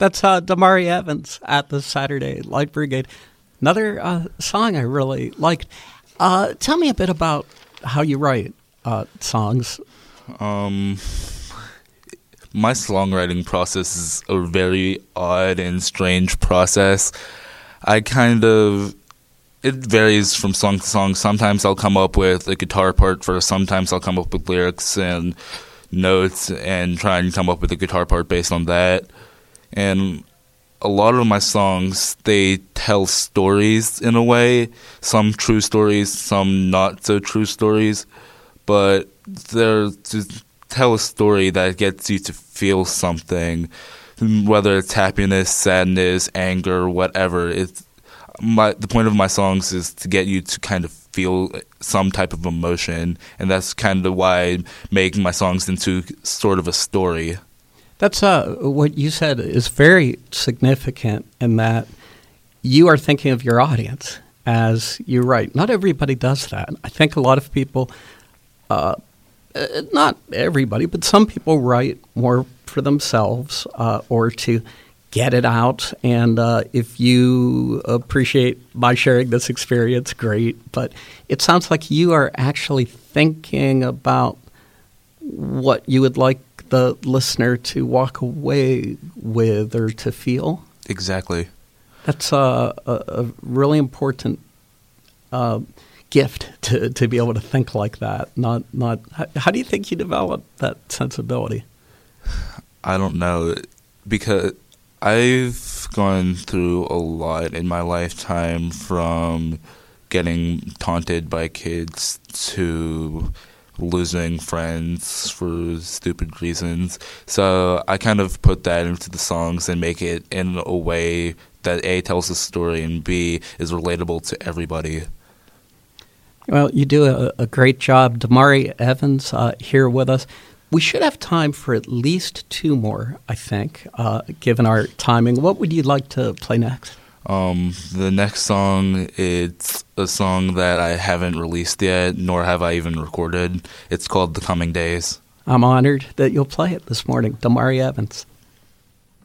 That's Damari Evans at the Saturday Light Brigade. Another song I really liked. Tell me a bit about how you write songs. My songwriting process is a very odd and strange process. It varies from song to song. Sometimes I'll come up with a guitar part first. Sometimes I'll come up with lyrics and notes and try and come up with a guitar part based on that. And a lot of my songs, they tell stories in a way. Some true stories, some not so true stories. But they're to tell a story that gets you to feel something, whether it's happiness, sadness, anger, whatever. The point of my songs is to get you to kind of feel some type of emotion, and that's kind of why I make my songs into sort of a story. That's what you said is very significant in that you are thinking of your audience as you write. Not everybody does that. I think a lot of people, not everybody, but some people write more for themselves or to get it out. And if you appreciate my sharing this experience, great. But it sounds like you are actually thinking about what you would like the listener to walk away with or to feel. Exactly. That's a really important gift to be able to think like that. Not. How do you think you developed that sensibility? I don't know, because I've gone through a lot in my lifetime, from getting taunted by kids to losing friends for stupid reasons. So I kind of put that into the songs and make it in a way that A, tells a story, and B, is relatable to everybody. Well, you do a great job. Damari Evans here with us. We should have time for at least two more, I think, given our timing. What would you like to play next? The next song, it's a song that I haven't released yet, nor have I even recorded. It's called The Coming Days. I'm honored that you'll play it this morning. Damari Evans.